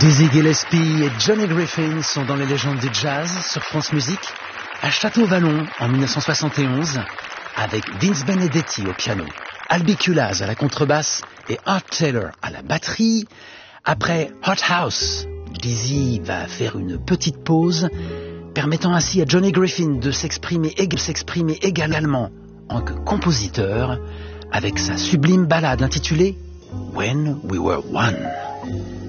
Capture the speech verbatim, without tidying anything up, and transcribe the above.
Dizzy Gillespie et Johnny Griffin sont dans les légendes du jazz sur France Musique, à Château-Vallon en dix-neuf cent soixante et onze, avec Vince Benedetti au piano, Albi Culaz à la contrebasse et Art Taylor à la batterie. Après Hot House, Dizzy va faire une petite pause, permettant ainsi à Johnny Griffin de s'exprimer, de s'exprimer également en que compositeur, avec sa sublime ballade intitulée When We Were One.